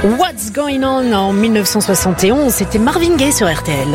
What's Going On en 1971, c'était Marvin Gaye sur RTL.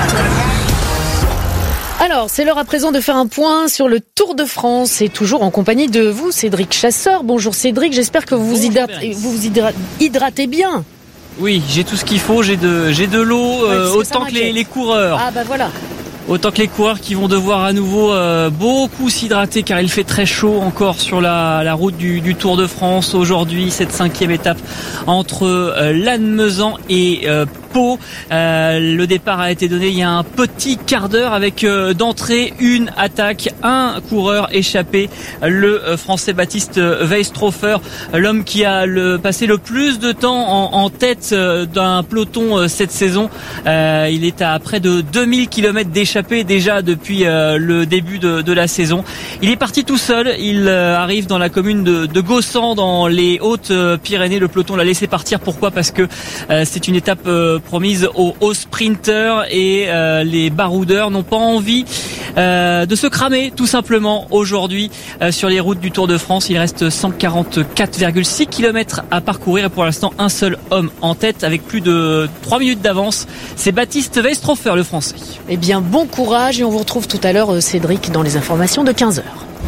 Alors, c'est l'heure à présent de faire un point sur le Tour de France et toujours en compagnie de vous, Cédric Chasseur. Bonjour Cédric, j'espère que vous vous hydratez bien. Oui, j'ai tout ce qu'il faut, j'ai de l'eau, autant que les coureurs. Ah bah voilà. Autant que les coureurs qui vont devoir à nouveau beaucoup s'hydrater car il fait très chaud encore sur la route du Tour de France aujourd'hui, cette 5e étape entre Lannemezan et Pau. Le départ a été donné il y a un petit quart d'heure avec d'entrée une attaque, un coureur échappé, le français Baptiste Weistrofer, l'homme qui a passé le plus de temps en tête d'un peloton cette saison. Il est à près de 2000 km d'échappée déjà depuis le début de la saison. Il est parti tout seul, il arrive dans la commune de Gaussan dans les Hautes-Pyrénées. Le peloton l'a laissé partir, pourquoi ? Parce que c'est une étape promise aux sprinters et les baroudeurs n'ont pas envie de se cramer tout simplement aujourd'hui sur les routes du Tour de France. Il reste 144,6 km à parcourir et pour l'instant un seul homme en tête avec plus de 3 minutes d'avance. C'est Baptiste Weistrofer, le français. Eh bien, bon courage et on vous retrouve tout à l'heure, Cédric, dans les informations de 15h.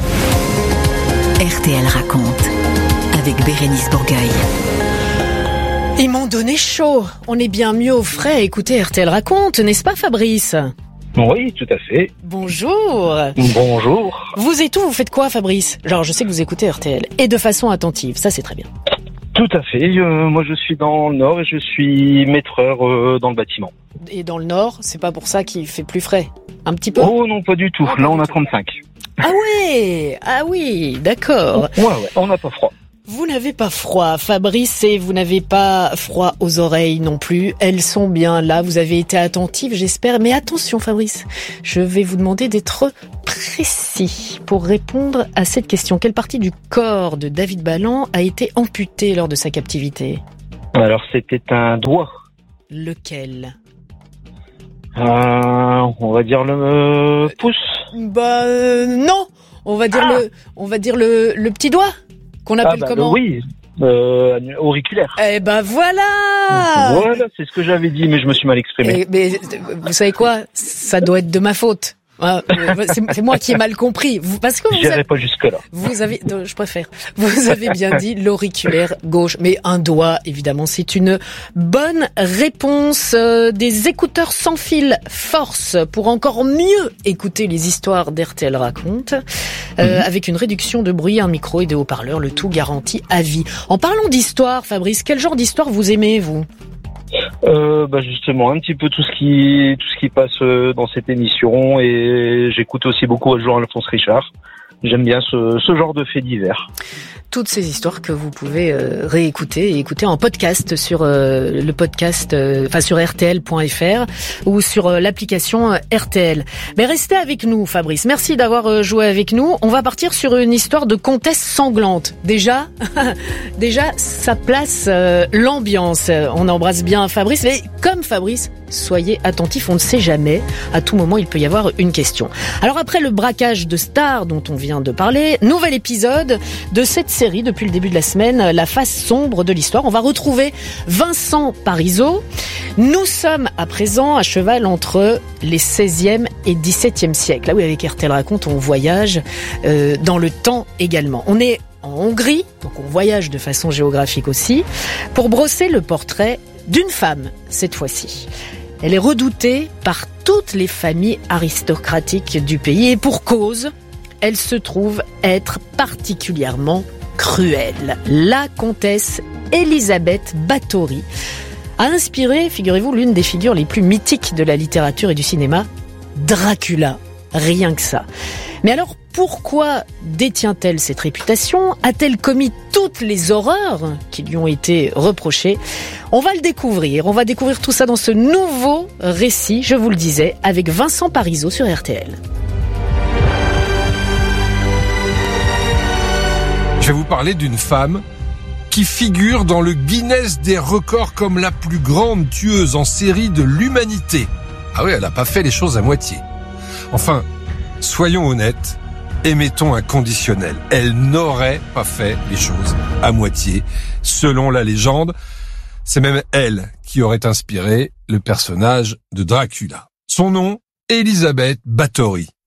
RTL raconte avec Bérénice Bourgueil. Ils m'ont donné chaud. On est bien mieux au frais à écouter RTL raconte, n'est-ce pas Fabrice ? Oui, tout à fait. Bonjour. Bonjour. Vous et tout, vous faites quoi Fabrice ? Genre, je sais que vous écoutez RTL et de façon attentive, ça c'est très bien. Tout à fait. Moi, je suis dans le Nord et je suis maîtreur dans le bâtiment. Et dans le Nord, c'est pas pour ça qu'il fait plus frais ? Un petit peu ? Oh non, pas du tout. Là, on a 35. Ah ouais. Ah oui, d'accord. Ouais, on n'a pas froid. Vous n'avez pas froid, Fabrice, et vous n'avez pas froid aux oreilles non plus. Elles sont bien là. Vous avez été attentif, j'espère. Mais attention, Fabrice, je vais vous demander d'être précis pour répondre à cette question. Quelle partie du corps de David Ballan a été amputée lors de sa captivité ? Alors, c'était un doigt. Lequel ? On va dire le pouce. Non. On va dire le petit doigt. Qu'on appelle comment ? Oui, auriculaire. Eh ben voilà. Voilà, c'est ce que j'avais dit, mais je me suis mal exprimé. Mais vous savez quoi ? Ça doit être de ma faute. C'est moi qui ai mal compris. Parce que j'irai pas jusque là. Je préfère. Vous avez bien dit l'auriculaire gauche, mais un doigt, évidemment, c'est une bonne réponse. Des écouteurs sans fil force pour encore mieux écouter les histoires d'RTL raconte, avec une réduction de bruit, un micro et des haut-parleurs, le tout garanti à vie. En parlant d'histoire, Fabrice, quel genre d'histoire vous aimez, vous ? Justement un petit peu tout ce qui passe dans cette émission et j'écoute aussi beaucoup Jean-Alphonse Richard. J'aime bien ce genre de faits divers. Toutes ces histoires que vous pouvez réécouter et écouter en podcast sur le podcast, sur rtl.fr ou sur l'application RTL. Mais restez avec nous, Fabrice. Merci d'avoir joué avec nous. On va partir sur une histoire de comtesse sanglante. Déjà, ça place l'ambiance. On embrasse bien Fabrice. Mais comme Fabrice, soyez attentifs, on ne sait jamais. À tout moment, il peut y avoir une question. Alors après le braquage de stars dont on vient de parler, nouvel épisode de cette série depuis le début de la semaine, la face sombre de l'histoire. On va retrouver Vincent Parisot. Nous sommes à présent à cheval entre les 16e et 17e siècles. Là où avec RTL raconte, on voyage dans le temps également. On est en Hongrie, donc on voyage de façon géographique aussi, pour brosser le portrait d'une femme cette fois-ci. Elle est redoutée par toutes les familles aristocratiques du pays et pour cause, elle se trouve être particulièrement cruelle. La comtesse Elisabeth Báthory a inspiré, figurez-vous, l'une des figures les plus mythiques de la littérature et du cinéma, Dracula. Rien que ça. Mais alors, pourquoi détient-elle cette réputation ? A-t-elle commis toutes les horreurs qui lui ont été reprochées ? On va le découvrir. On va découvrir tout ça dans ce nouveau récit, je vous le disais, avec Vincent Parisot sur RTL. Je vais vous parler d'une femme qui figure dans le Guinness des records comme la plus grande tueuse en série de l'humanité. Ah oui, elle n'a pas fait les choses à moitié. Enfin, soyons honnêtes, émettons un conditionnel. Elle n'aurait pas fait les choses à moitié, selon la légende. C'est même elle qui aurait inspiré le personnage de Dracula. Son nom, Elisabeth Báthory.